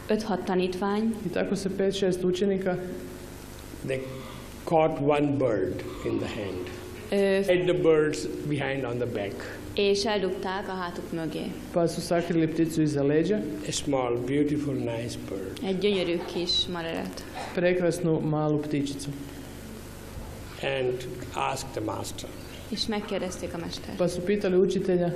5-6 tanítvány. I tako se 5-6 učenika. They caught one bird in the hand. Hid the birds behind on the back. És eldugták a hátuk mögé. Pa su sakrili pticu iza leđa. A small, beautiful, nice bird. Egy gyönyörű kis madarat. Prekrasnu malu ptičicu. And asked the master. És megkérdezték a mestert. Pa su pitali učitelja.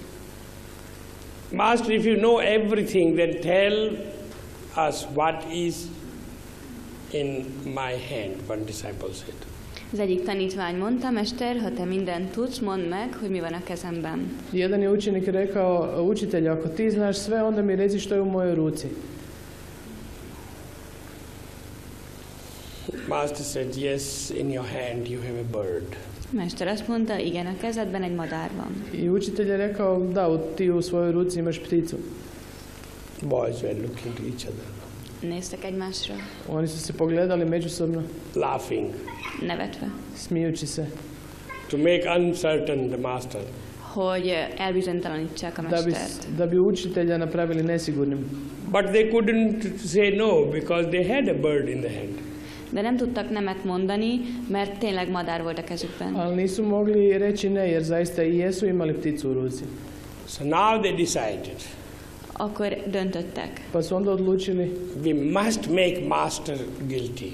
Master, if you know everything, then tell us what is in my hand, one disciple said. Az egyik tanítvány mondta, mester, ha te mindent tudsz, mondd meg, hogy mi van a kezemben. Jedan je učenik rekao, učitelju, ako ti znaš sve, onda mi reci što je u mojoj ruci. Master said, yes, in your hand you have a bird. Mester azt mondta, igen, a kezedben egy madár van. I učitelj je rekao, da, ti u svojoj ruci imaš pticu. Boys were looking to each other. Néztek egymásra. Oni su se pogledali međusobno. Laughing. Nevetve. Smijući se. To make uncertain the master. Hogy elbizonytalanítsák a mestert. Da bi učitelja napravili nesigurnim. But they couldn't say no because they had a bird in the hand. De nem tudtak nemet mondani, mert tényleg madár volt a kezükben. Ali nisu mogli reći ne, jer zaista i jesu imali pticu u ruci. So now they decided. Akkor döntöttek. Pa su onda odlučili. We must make master guilty.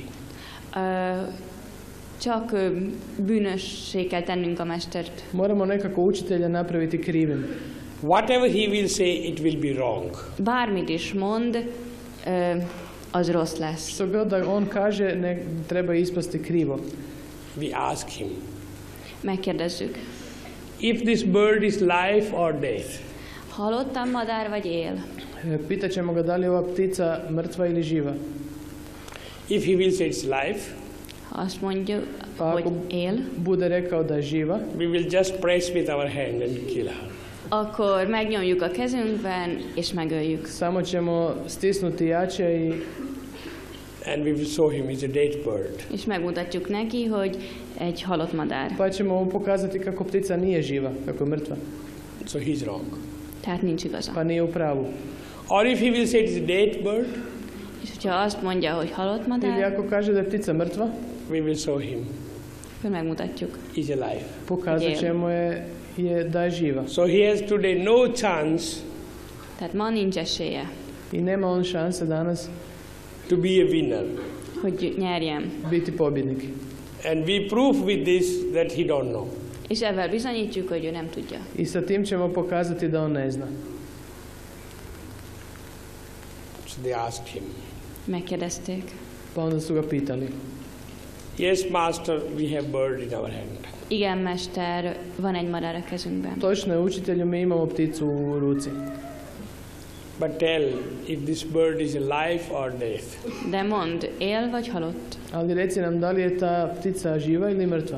Csak bűnössé kell tennünk a mestert. Moramo nekako učitelja napraviti krivim. Whatever he will say, it will be wrong. Bármit is mond, az rossz lesz. Što god da on kaže, ne treba ispasti krivo. We ask him. Megkérdezzük. If this bird is life or death. Halott a madár vagy él? Pitaćemo ga da li je ova ptica mrtva ili živa. If he will say it's life. Ha azt mondja, hogy él. Bude rekao da je živa. We will just press with our hand and kill her. Akkor megnyomjuk a kezünkben és megöljük. Samo ćemo stisnuti jače i and we will show him it's a dead bird. És megmutatjuk neki, hogy egy halott madár. Pa ćemo mu pokazati kako ptica nije živa, kako je mrtva. So he's wrong. Tehát nincs igaza. Pa nije u pravu. Or if he will say it's a dead bird. És hogyha azt mondja, hogy halott madár. Ili ako kaže da je ptica mrtva. We will show him. Akkor megmutatjuk. He's alive. Pokazat ćemo je da je živa. So he has today no chance. Tehát ma nincs esélye. I nema on šanse danas. To be a winner. Hogy nyerjem. Biti pobjednik. And we prove with this that he don't know. És ezzel bizonyítjuk, hogy ő nem tudja. I sa tim ćemo pokazati da on ne zna. So they asked him. Megkérdezték. Pa onda su ga pitali. Yes, master, we have bird in our hand. Igen, mester, van egy madár a kezünkben. Točno je, učitelju, mi imamo pticu u ruci. But tell if this bird is alive or death. De mond, él vagy halott? Ali reci nam da li je ta ptica živa ili mrtva.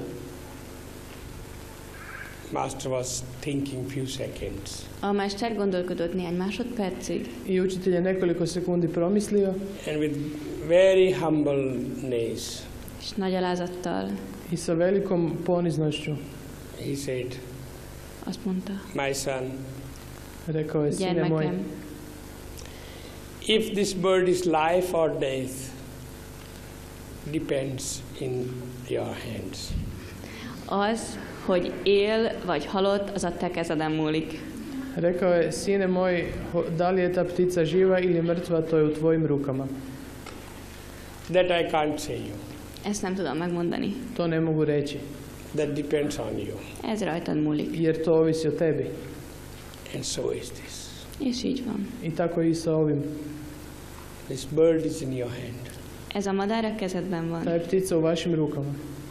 Master was thinking few seconds. A mester gondolkodott néhány másodpercig. I učitelj je nekoliko sekundi promislio. And with very humbleness. És nagy alázattal. I sa velikom poniznošću. He said. Azt mondta. My son. Rekao je, sine moj. If this bird is life or death, depends in your hands. Az, hogy él vagy halott, az a te kezeden múlik. Rekao je, sine moj, da li je ta ptica živa ili mrtva, to je u tvojim rukama. That I can't say you. Ezt nem tudom megmondani. To ne mogu reći. That depends on you. Ez rajtad múlik. Jer to ovisi o tebi. And so is this. És így van. I tako i sa ovim. This bird is in your hand. Ez a madár a kezedben van. Ta je ptica u vašim rukama.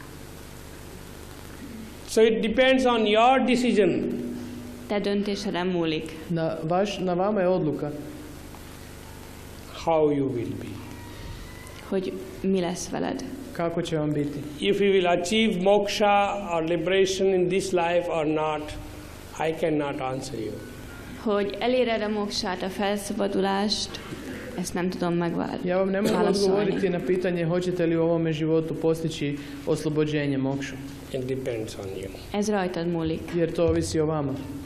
So it depends on your decision. Te döntéseden múlik. Na vama je odluka. How you will be. Hogy mi lesz veled. Kako će vam biti. If you will achieve moksha or liberation in this life or not, I cannot answer you. Hogy eléred a moksát, a felszabadulást, ezt nem tudom megválaszolni. Ja vam ne mogu odgovoriti na pitanje hoćete li u ovome životu postići oslobođenje, mokšu. It depends on you. Ez rajtad múlik. Jer to ovisi o vama.